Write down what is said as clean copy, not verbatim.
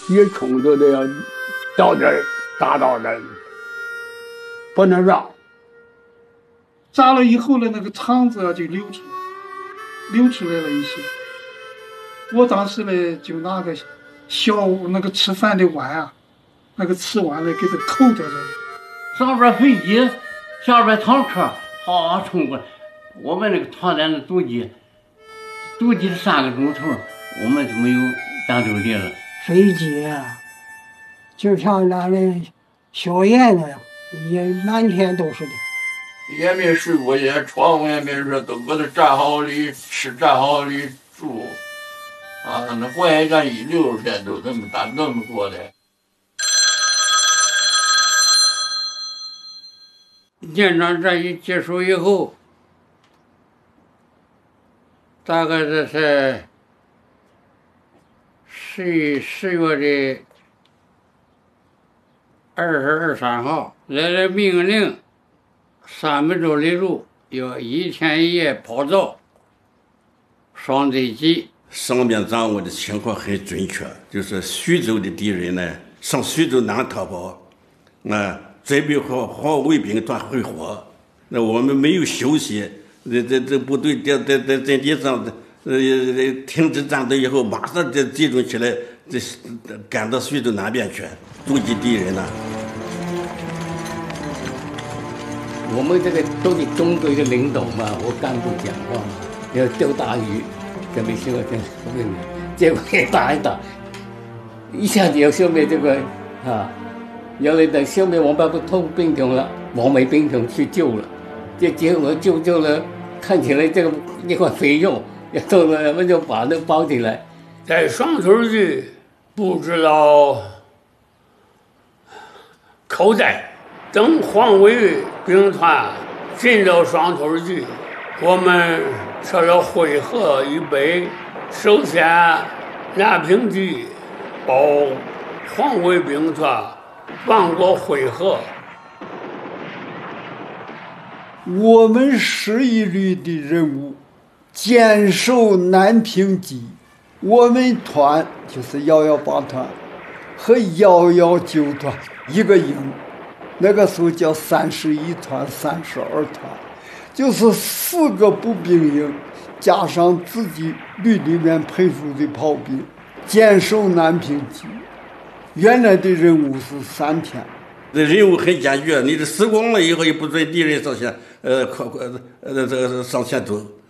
一冲都得要到这儿打到人，不能让。 炸了以后呢，那个肠子就流出来了一些。我当时呢就拿个小那个吃饭的碗啊，那个瓷碗呢给它扣在这里。 上边飞机，下边坦克，好冲过来。我们那个团长的阻击了3个钟头，我们就没有战斗力了。 飞机啊，就像咱们硝烟那样，也满天都是的。 也没睡过夜，床也没热，都搁这站好里吃，站好里住。啊，那火焰战役60天都这么打那么过的。 建昌战役结束以后，大概这是10月的22、23号，来了命令，300多里路要1天1夜跑道，双对击。 上面掌握的情况很准确，就是徐州的敌人呢，上徐州南逃跑，准备和卫兵团会合。那我们没有休息，这部队在阵地上，停止战斗以后，马上就集中起来，赶到徐州南边去阻击敌人呢。 我们这个都是中队的领导嘛，我干部讲话嘛，要钓大鱼，准备消灭后面，结果也打一打，一下子要消灭这个啊，原来等消灭王八不偷兵种了，王梅兵种去救了，这结果救了，看起来这个一块肥肉，也到了我们就把那包起来， 在双头峪布置了口袋。等黄卫兵团进到双头峪，我们设了会合预备。首先，南平局保黄卫兵团往过会合。 我们11旅的任务，坚守南平基。我们团就是118团和119团一个营。那个时候叫31团、32团，就是4个步兵营，加上自己旅里面配属的炮兵，坚守南平基。原来的任务是3天。 这任务很艰巨，你这死光了以后，也不准敌人上前，上前走。